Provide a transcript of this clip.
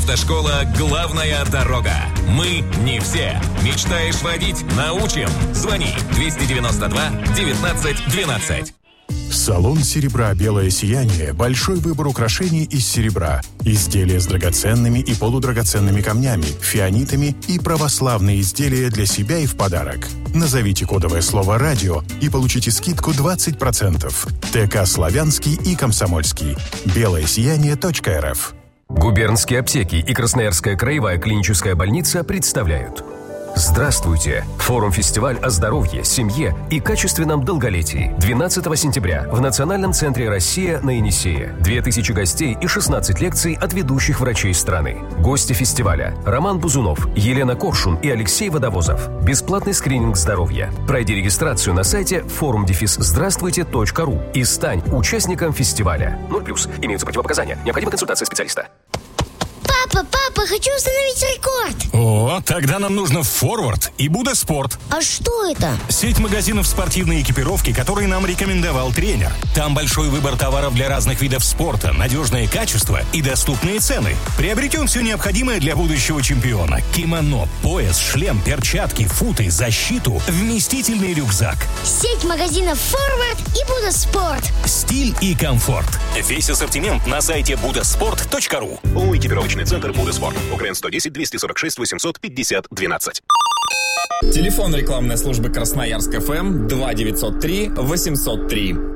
Автошкола «Главная дорога». Мы не все. Мечтаешь водить? Научим. Звони 292 19 12. Салон серебра «Белое сияние» – большой выбор украшений из серебра, изделия с драгоценными и полудрагоценными камнями, фианитами и православные изделия для себя и в подарок. Назовите кодовое слово «Радио» и получите скидку 20%. ТК «Славянский» и «Комсомольский». белоесияние.рф. Губернские аптеки и Красноярская краевая клиническая больница представляют. Здравствуйте! Форум-фестиваль о здоровье, семье и качественном долголетии. 12 сентября в Национальном центре «Россия» на Енисее. 2000 гостей и 16 лекций от ведущих врачей страны. Гости фестиваля: Роман Бузунов, Елена Коршун и Алексей Водовозов. Бесплатный скрининг здоровья. Пройди регистрацию на сайте forum-здравствуйте.ру и стань участником фестиваля. 0+. Имеются противопоказания. Необходима консультация специалиста. Папа, хочу установить рекорд. О, тогда нам нужно Форвард и Буда Спорт. А что это? Сеть магазинов спортивной экипировки, которые нам рекомендовал тренер. Там большой выбор товаров для разных видов спорта, надежное качество и доступные цены. Приобретем все необходимое для будущего чемпиона: кимоно, пояс, шлем, перчатки, футы, защиту, вместительный рюкзак. Сеть магазинов Форвард и Буда Спорт. Стиль и комфорт. Весь ассортимент на сайте budasport.ru. ООО «Экипировочный центр Буда Спорт». УКРН 110 246 850 12. Телефон рекламной службы Красноярск ФМ 2903 803.